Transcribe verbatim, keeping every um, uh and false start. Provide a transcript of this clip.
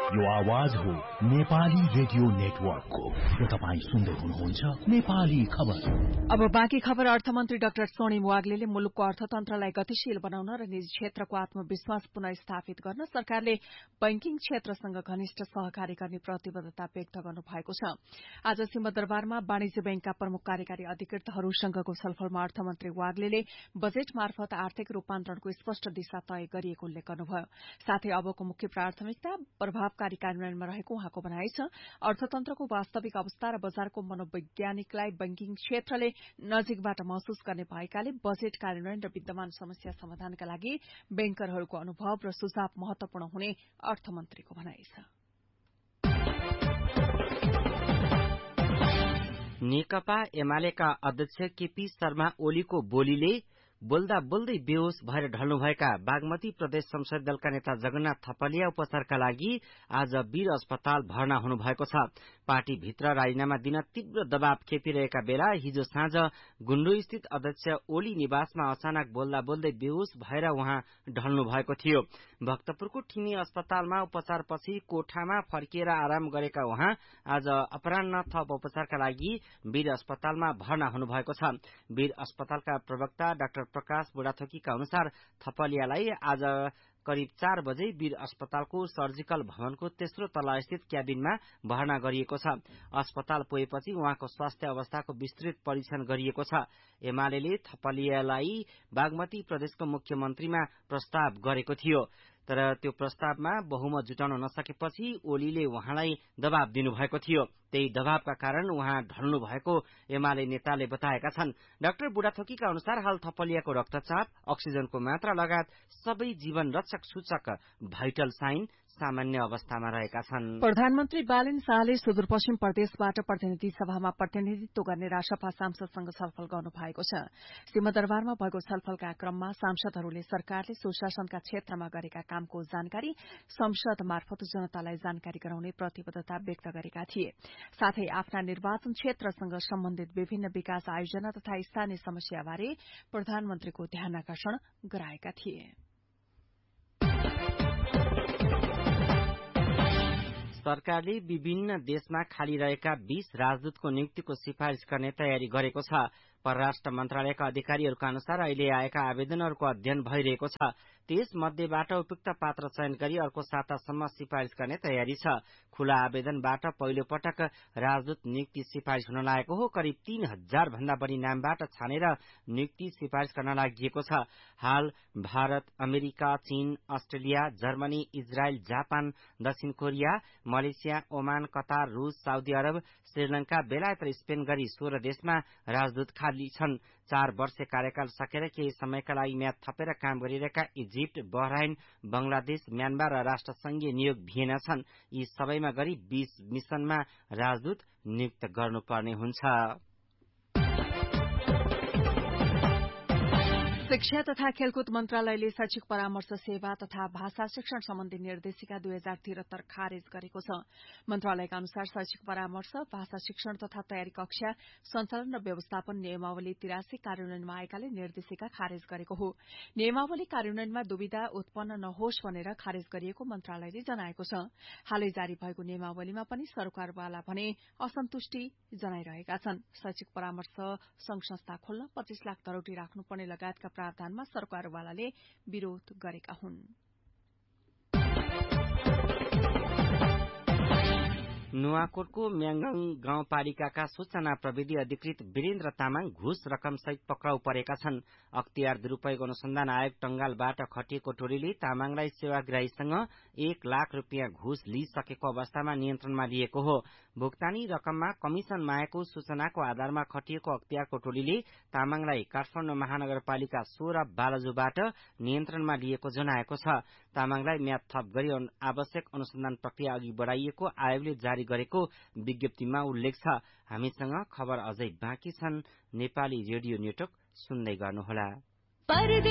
यो आवाज हो नेपाली रेडियो नेटवर्कको र तपाईँ सुन्दै हुनुहुन्छ नेपाली खबर। अब बाँकी खबर। अर्थमन्त्री डाक्टर सोनिम वाग्लेले मुलुकको अर्थतन्त्रलाई गतिशील बनाउन र निजी क्षेत्रको आत्मविश्वास पुनः स्थापित गर्न सरकारले बैंकिङ क्षेत्रसँग घनिष्ठ सहकारी गर्ने प्रतिबद्धता व्यक्त गर्नु भएको छ। आज सिंहदरबारमा वाणिज्य बैंकका प्रमुख कार्यकारी अधिकृतहरूसँगको छलफलमा अर्थमन्त्री वाग्लेले बजेट मार्फत आर्थिक रूपान्तरणको स्पष्ट दिशा तय गरिएको उल्लेख गर्नुभयो। साथै अबको मुख्य प्राथमिकता प्रभावकारी कार्यान्वयनमा रहेको उहाँको भनाइ छ। अर्थतन्त्रको वास्तविक अवस्था र बजारको मनोवैज्ञानिकलाई बैंकिङ क्षेत्रले नजिकबाट महसुस गर्ने भएकाले बजेट कार्यान्वयन र विद्यमान समस्या समाधानका लागि बैंकरहरूको अनुभव र सुझाव महत्वपूर्ण हुने अर्थमन्त्रीको भनाइ छ। नेकपा एमालेका अध्यक्ष केपी शर्मा ओलीको बोलीले बोल्दा बोल्दै बेहोस भएर ढल्नुभएका बागमती प्रदेश संसदीय दलका नेता जगन्नाथ थपलिया उपचारका लागि आज वीर अस्पताल भर्ना हुनुभएको छ। पार्टीभित्र राजीनामा दिन तीव्र दबाव खेपिरहेका बेला हिजो साँझ गुण्डु स्थित अध्यक्ष ओली निवासमा अचानक बोल्दा बोल्दै बेहोस भएर उहाँ ढल्नु भएको थियो। भक्तपुरको ठिमी अस्पतालमा उपचारपछि कोठामा फर्किएर आराम गरेका उहाँ आज अपराह्न थप उपचारका लागि वीर अस्पतालमा भर्ना हुनुभएको छ। वीर अस्पतालका प्रवक्ता डाक्टर प्रकाश बुढाथोकीका अनुसार थपलियालाई आज करिब चार बजे वीर अस्पतालको सर्जिकल भवनको तेस्रो तला स्थित क्याबिनमा भर्ना गरिएको छ। अस्पताल पुगेपछि उहाँको स्वास्थ्य अवस्थाको विस्तृत परीक्षण गरिएको छ। एमालेले थपलियालाई बागमती प्रदेशको मुख्यमन्त्रीमा प्रस्ताव गरेको थियो, तर त्यो प्रस्तावमा बहुमत जुटाउन नसकेपछि ओलीले उहाँलाई दबाव दिनुभएको थियो। त्यही दबावका कारण उहाँ ढल्नु भएको एमाले नेताले बताएका छन्। डाक्टर बुढाथोकीका अनुसार हाल थपलियाको रक्तचाप, अक्सिजनको मात्रा लगायत सबै जीवन रक्षक सूचक भाइटल साइन सामान्य अवस्थामा रहेका छन्। प्रधानमन्त्री बालेन शाहले सुदूरपश्चिम प्रदेशबाट प्रतिनिधि सभामा प्रतिनिधित्व गर्ने रासपा सांसदसँग छलफल गर्नु भएको छ। सिंहदरबारमा भएको छलफलका क्रममा सांसदहरूले सरकारले सुशासनका क्षेत्रमा गरेका कामको जानकारी संसद मार्फत जनतालाई जानकारी गराउने प्रतिबद्धता व्यक्त गरेका थिए। साथै आफ्ना निर्वाचन क्षेत्रसँग सम्बन्धित विभिन्न विकास आयोजना तथा स्थानीय समस्याबारे प्रधानमन्त्रीको ध्यानाकर्षण गराएका थिए। सरकारले विभिन्न देशमा खाली रहेका बीस राजदूतको नियुक्तिको सिफारिश गर्ने तयारी गरेको छ। परराष्ट्र मन्त्रालयका अधिकारीहरूका अनुसार अहिले आएका आवेदनहरूको अध्ययन भइरहेको छ। त्यस मध्येबाट उपयुक्त पात्र चयन गरी अर्को सातासम्म सिफारिश गर्ने तयारी छ। खुला आवेदनबाट पहिलो पटक राजदूत नियुक्ति सिफारिश हुन लागेको हो। करिब तीन हजार भन्दा बढ़ी नामबाट छानेर नियुक्ति सिफारिश गर्न लागि छ। हाल भारत, अमेरिका, चीन, अस्ट्रेलिया, जर्मनी, इजरायल, जापान, दक्षिण कोरिया, मलेसिया, ओमान, कतार, रूस, साउदी अरब, श्रीलंका, बेलायत र स्पेन गरी सोह्र देशमा राजदूत खाली छन्। चार वर्ष कार्यकाल सकेर केही समयका लागि म्याद थपेर काम गरिरहेका इजिप्ट, बहराइन, बंगलादेश, म्यानमार र राष्ट्रसंघीय नियोग भिएना छन्। यी सबैमा गरी बीस मिशनमा राजदूत नियुक्त गर्नुपर्ने हुन्छ। शिक्षा तथा खेलकुद मन्त्रालयले शैक्षिक परामर्श सेवा तथा भाषा शिक्षण सम्बन्धी निर्देशिका दुई हजार त्रिहत्तर खारेज गरेको छ। मन्त्रालयका अनुसार शैक्षिक परामर्श, भाषा शिक्षण तथा तयारी कक्षा सञ्चालन र व्यवस्थापन नियमावली तिरासी कार्यान्वयनमा आएकाले निर्देशिका खारेज गरेको हो। नियमावली कार्यान्वयनमा दुविधा उत्पन्न नहोस् भनेर खारेज गरिएको मन्त्रालयले जनाएको छ। हालै जारी भएको नियमावलीमा पनि सरकारवाला भने असन्तुष्टि जनाइरहेका छन्। शैक्षिक परामर्श संघ संस्था खोल्न पच्चीस लाख दरौटी राख्नुपर्ने लगायतका प्रावधानमा सरकारवालाले विरोध गरेका हुन्। नुवाकोटको म्याङगाङ गाउँपालिकाका सूचना प्रविधि अधिकृत वीरेन्द्र तामाङ घुस रकम सहित पक्राउ परेका छन्। अख्तियार दुरूपयोग अनुसन्धान आयोग टंगालबाट खटिएको टोलीले तामाङलाई सेवाग्राहीसँग एक लाख रुपियाँ घुस लिइसकेको अवस्थामा नियन्त्रणमा लिएको हो। भुक्तानी रकममा कमिशन मागेको सूचनाको आधारमा खटिएको अख्तियारको टोलीले तामाङलाई काठमाडौँ महानगरपालिका सोह्र बालजुबाट नियन्त्रणमा लिएको जनाएको छ। तामाङलाई म्याद थप गरी आवश्यक अनुसन्धान प्रक्रिया अघि बढ़ाइएको आयोगले जारी गरेको विज्ञप्तिमा उल्लेख छ। हामीसँग खबर अझै बाँकी छन्। नेपाली रेडियो नेटवर्क सुन्दै गर्नुहोला।